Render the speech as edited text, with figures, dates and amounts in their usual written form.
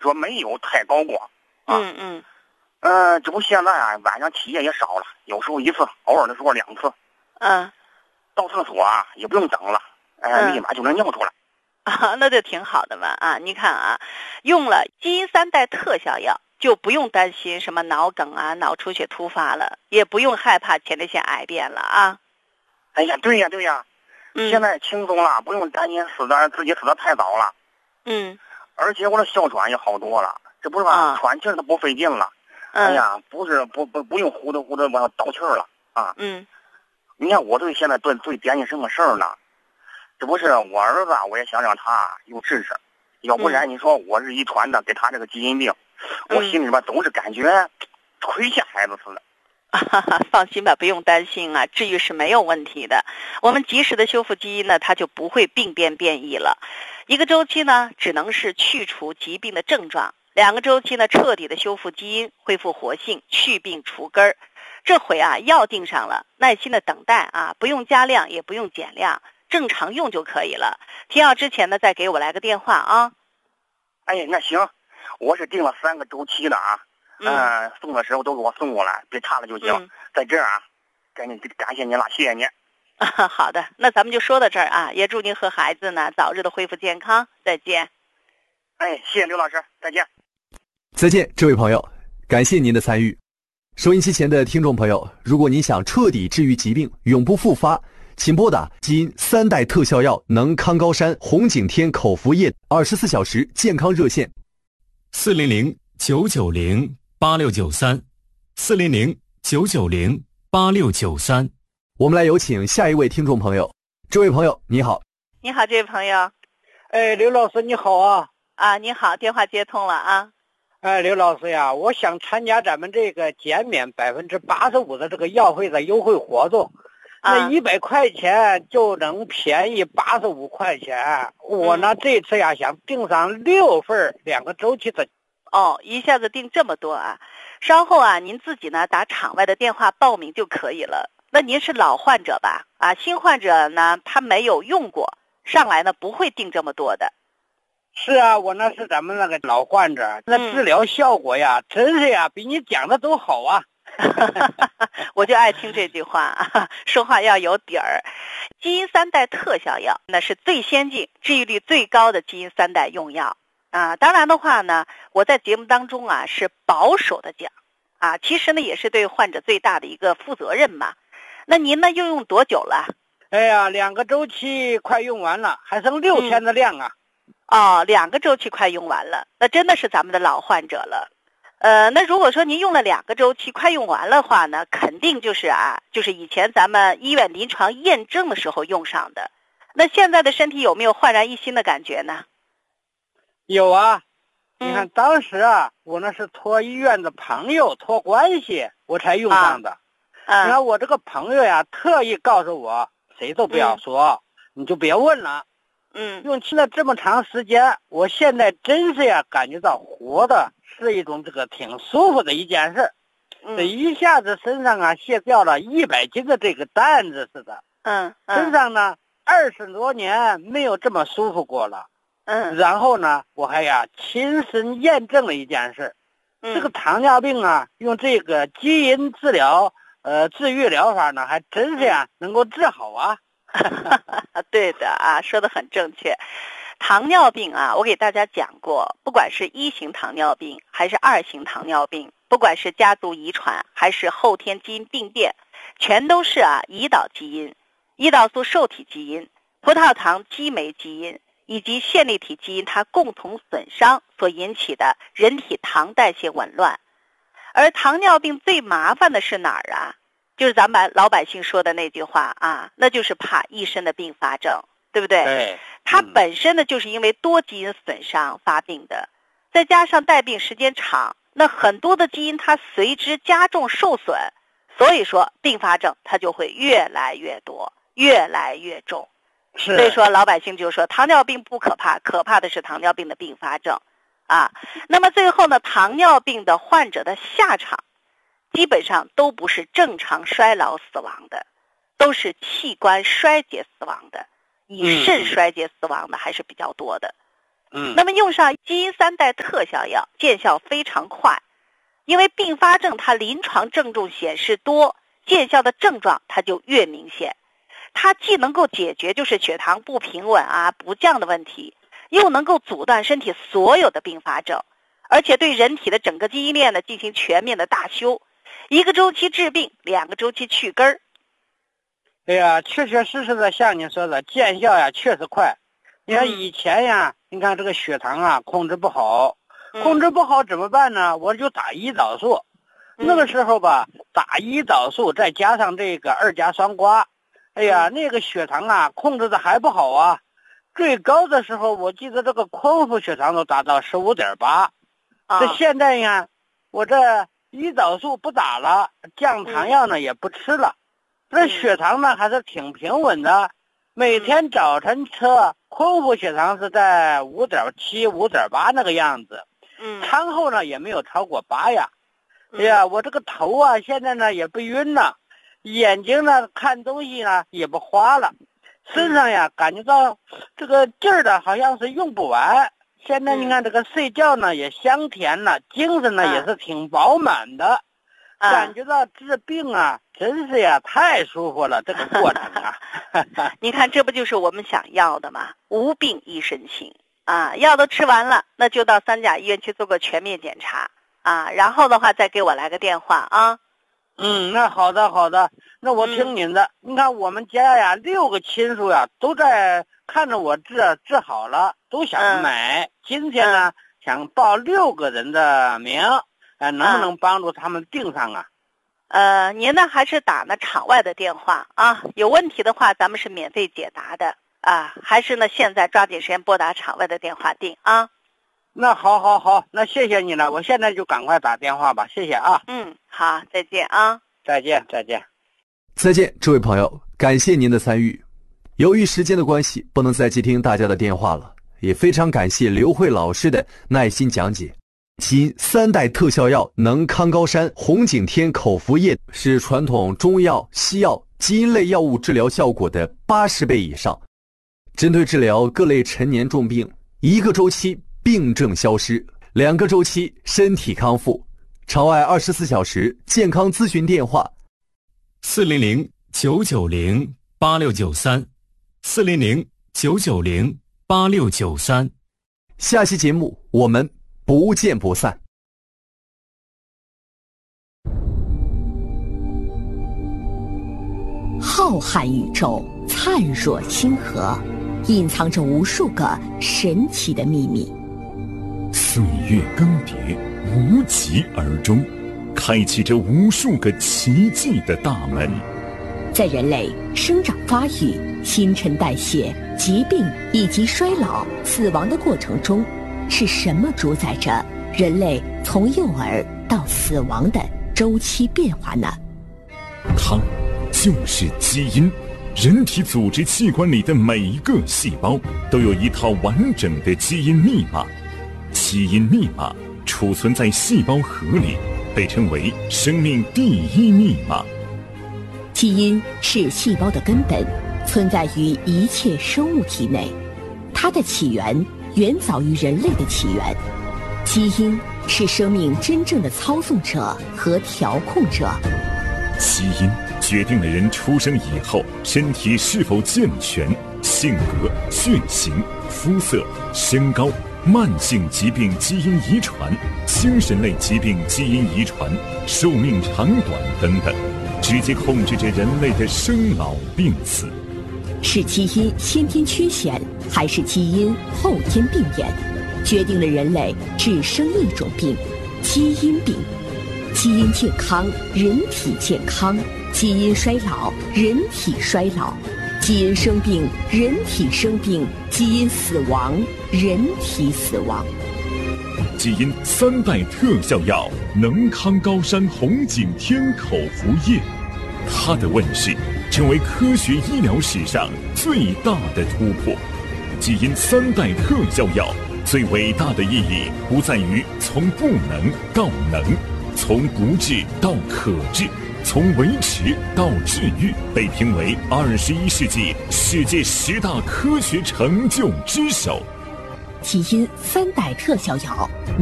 说没有太高过啊。这不现在啊，晚上起夜也少了，有时候1次，偶尔的时候2次。到厕所啊也不用等了，立马就能尿出来。 那就挺好的嘛啊！你看啊，用了基因3代特效药，就不用担心什么脑梗啊、脑出血突发了，也不用害怕前列腺癌变了啊。 哎呀，对呀，现在轻松了，不用担心自己死的太早了。而且我的哮喘也好多了，这不是吧？喘气儿都不费劲了。哎呀，不用呼的往倒气儿了啊。你看我现在最担心什么事儿呢？这不是我儿子，我也想让他有知识，要不然你说我是遗传的，给他这个基因病，我心里边总是感觉亏下孩子似的。 放心吧，不用担心啊，治愈是没有问题的。我们及时的修复基因呢，它就不会病变变异了。1个周期呢，只能是去除疾病的症状；2个周期呢，彻底的修复基因，恢复活性，去病除根儿。这回啊，药定上了，耐心的等待啊，不用加量，也不用减量。正常用就可以了。停药之前呢，再给我来个电话啊。 哎，那行，我是定了3个周期的啊。送的时候都给我送过来，别差了就行。在这儿啊，感谢您了，谢谢您。 好的，那咱们就说到这儿啊，也祝您和孩子呢早日的恢复健康，再见。 哎，谢谢刘老师，再见。 再见，这位朋友，感谢您的参与。收音机前的听众朋友，如果您想彻底治愈疾病，永不复发，请拨打基因3代特效药能康高山红景天口服液24小时健康热线 400-990-8693，400-990-8693。 我们来有请下一位听众朋友。这位朋友你好。 你好，这位朋友。 刘老师你好啊。 你好，电话接通了啊。 刘老师呀，我想参加咱们这个减免85%的这个药费的优惠活动。那100块钱就能便宜85块钱。我呢这次呀想订上6份2个周期的。 一下子订这么多啊！稍后啊，您自己呢打场外的电话报名就可以了。那您是老患者吧？新患者呢他没有用过，上来呢不会订这么多的。 是啊，我那是咱们那个老患者，那治疗效果呀，真是呀比你讲的都好啊。 我就爱听这句话，说话要有底儿。基因3代特效药那是最先进、治愈率最高的基因3代用药当然的话呢，我在节目当中是保守的讲其实呢也是对患者最大的一个负责任嘛。那您呢又用多久了？ 哎呀，2个周期快用完了，还剩6天的量啊。 2个周期快用完了，那真的是咱们的老患者了。那如果说您用了2个周期快用完了的话呢，肯定就是以前咱们医院临床验证的时候用上的。那现在的身体有没有焕然一新的感觉呢？ 有啊，你看当时我那是托医院的朋友托关系我才用上的。你看我这个朋友呀特意告诉我，谁都不要说，你就别问了。用期了这么长时间，我现在真是感觉到活的是一种这个挺舒服的一件事。这一下子身上卸掉了100斤的这个担子似的。身上呢20多年没有这么舒服过了。然后呢我还亲身验证了一件事。这个糖尿病用这个基因治疗治愈疗法呢还真是能够治好啊。 对的说得很正确。糖尿病我给大家讲过，不管是1型糖尿病还是2型糖尿病，不管是家族遗传还是后天基因病变，全都是胰岛基因、胰岛素受体基因、葡萄糖激酶基因以及线粒体基因它共同损伤所引起的人体糖代谢紊乱。而糖尿病最麻烦的是哪儿就是咱们老百姓说的那句话那就是怕一身的并发症，对不对？ 对。 它本身呢就是因为多基因损伤发病的，再加上带病时间长，那很多的基因它随之加重受损，所以说并发症它就会越来越多，越来越重。所以说老百姓就说糖尿病不可怕，可怕的是糖尿病的并发症那么最后呢，糖尿病的患者的下场基本上都不是正常衰老死亡的，都是器官衰竭死亡的，以肾衰竭死亡的还是比较多的。 那么用上基因3代特效药，见效非常快，因为并发症它临床症状显示多，见效的症状它就越明显。它既能够解决就是血糖不平稳不降的问题，又能够阻断身体所有的并发症，而且对人体的整个基因链呢进行全面的大修，1个周期治病，2个周期去根儿。 哎呀，确确实实的像你说的，见效呀确实快。你看以前呀，你看这个血糖控制不好，控制不好怎么办呢？我就打胰岛素。那个时候吧，打胰岛素再加上这个2价双胍，哎呀，那个血糖控制的还不好最高的时候我记得这个空腹血糖都达到15.8。这现在呀，我这胰岛素不打了，降糖药呢也不吃了，这血糖呢还是挺平稳的。每天早晨测空腹血糖是在5.7、5.8那个样子，餐后呢也没有超过8呀。哎呀，我这个头现在呢也不晕了，眼睛呢看东西呢也不花了，身上呀感觉到这个劲儿的好像是用不完。现在你看这个睡觉呢也香甜了，精神呢也是挺饱满的，感觉到治病真是呀太舒服了，这个过程你看这不就是我们想要的吗？无病一身轻药都吃完了，那就到3甲医院去做个全面检查然后的话再给我来个电话那好的，那我听您的。你看我们家呀6个亲属呀都在看着我治好了，都想买。今天呢想报6个人的名，能不能帮助他们订上您呢还是打场外的电话有问题的话咱们是免费解答的还是呢现在抓紧时间拨打场外的电话订那好，那谢谢你了，我现在就赶快打电话吧，谢谢好，再见再见。 再见，这位朋友，感谢您的参与。由于时间的关系，不能再接听大家的电话了，也非常感谢刘慧老师的耐心讲解。基因3代特效药能康高山红景天口服液是传统中药、西药、基因类药物治疗效果的80倍以上，针对治疗各类陈年重病，1个周期病症消失，2个周期身体康复。场外24小时健康咨询电话 400-990-8693，400-990-8693。 下期节目我们不见不散。 浩瀚宇宙，灿若星河，隐藏着无数个神奇的秘密。 岁月更迭，无疾而终，开启着无数个奇迹的大门。 在人类生长发育、新陈代谢、疾病以及衰老、死亡的过程中，是什么主宰着人类从幼儿到死亡的周期变化呢？ 它就是基因。人体组织器官里的每一个细胞都有一套完整的基因密码，基因密码储存在细胞核里，被称为生命第一密码。 基因是细胞的根本，存在于一切生物体内，它的起源远早于人类的起源。基因是生命真正的操纵者和调控者。 基因决定了人出生以后身体是否健全，性格、血型、肤色、身高、慢性疾病基因遗传、精神类疾病基因遗传、寿命长短等等，直接控制着人类的生老病死。 是基因先天缺陷，还是基因后天病变，决定了人类只生一种病——基因病。基因健康，人体健康；基因衰老，人体衰老；基因生病，人体生病；基因死亡，人体死亡。 基因3代特效药能康高山红景天口服液，它的问世成为科学医疗史上最大的突破。基因3代特效药最伟大的意义不在于从不能到能，从不治到可治，从维持到治愈，被评为21世纪世界10大科学成就之首。 基因3代特效药